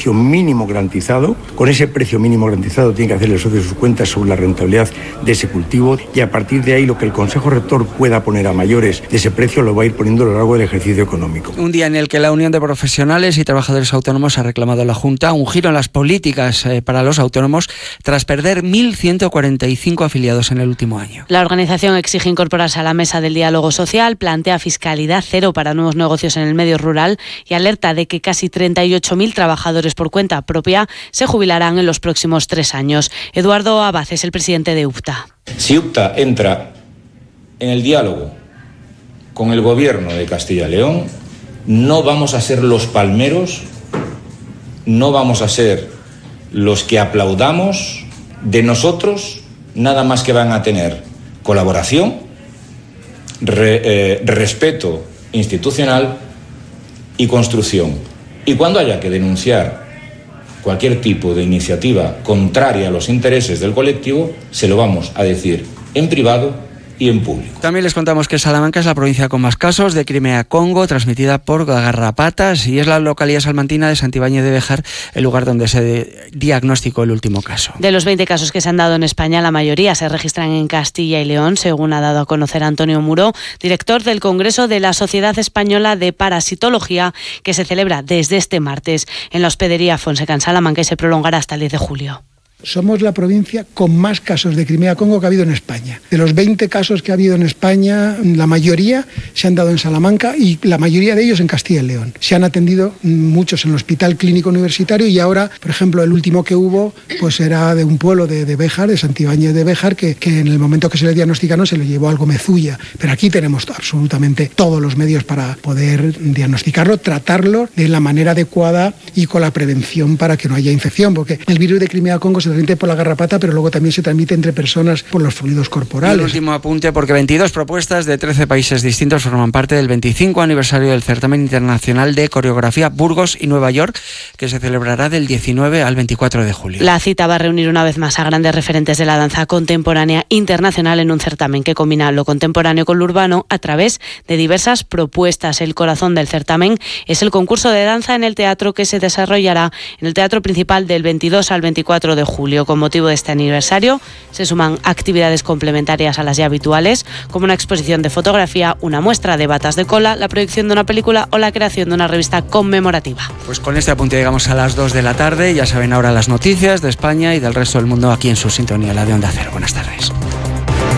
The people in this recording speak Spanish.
precio mínimo garantizado. Con ese precio mínimo garantizado tiene que hacer el socio sus cuentas sobre la rentabilidad de ese cultivo y a partir de ahí lo que el Consejo Rector pueda poner a mayores de ese precio lo va a ir poniendo a lo largo del ejercicio económico. Un día en el que la Unión de Profesionales y Trabajadores Autónomos ha reclamado a la Junta un giro en las políticas para los autónomos tras perder 1.145 afiliados en el último año. La organización exige incorporarse a la mesa del diálogo social, plantea fiscalidad cero para nuevos negocios en el medio rural y alerta de que casi 38.000 trabajadores por cuenta propia se jubilarán en los próximos 3 años. Eduardo Abad es el presidente de UPTA. Si UPTA entra en el diálogo con el Gobierno de Castilla y León, no vamos a ser los palmeros, no vamos a ser los que aplaudamos. De nosotros nada más que van a tener colaboración, respeto institucional y construcción. Y cuando haya que denunciar cualquier tipo de iniciativa contraria a los intereses del colectivo, se lo vamos a decir en privado y en público. También les contamos que Salamanca es la provincia con más casos de Crimea-Congo, transmitida por garrapatas, y es la localidad salmantina de Santibáñez de Béjar el lugar donde se diagnosticó el último caso. De los 20 casos que se han dado en España, la mayoría se registran en Castilla y León, según ha dado a conocer Antonio Muro, director del Congreso de la Sociedad Española de Parasitología, que se celebra desde este martes en la Hospedería Fonseca en Salamanca y se prolongará hasta el 10 de julio. Somos la provincia con más casos de Crimea-Congo que ha habido en España. De los 20 casos que ha habido en España, la mayoría se han dado en Salamanca y la mayoría de ellos en Castilla y León. Se han atendido muchos en el Hospital Clínico Universitario y ahora, por ejemplo, el último que hubo pues era de un pueblo de Béjar, de Santibáñez de Béjar, que en el momento que se le diagnosticaron se lo llevó al Gómezulla. Pero aquí tenemos absolutamente todos los medios para poder diagnosticarlo, tratarlo de la manera adecuada y con la prevención para que no haya infección, porque el virus de Crimea-Congo se transmite por la garrapata, pero luego también se transmite entre personas por los fluidos corporales. Y el último apunte, porque 22 propuestas de 13 países distintos forman parte del 25 aniversario del Certamen Internacional de Coreografía Burgos y Nueva York, que se celebrará del 19 al 24 de julio. La cita va a reunir una vez más a grandes referentes de la danza contemporánea internacional en un certamen que combina lo contemporáneo con lo urbano a través de diversas propuestas. El corazón del certamen es el concurso de danza en el teatro que se desarrollará en el Teatro Principal del 22 al 24 de julio. Con motivo de este aniversario se suman actividades complementarias a las ya habituales, como una exposición de fotografía, una muestra de batas de cola, la proyección de una película o la creación de una revista conmemorativa. Pues con este apunte llegamos a las 2 de la tarde. Ya saben ahora las noticias de España y del resto del mundo aquí en su sintonía, la de Onda Cero. Buenas tardes.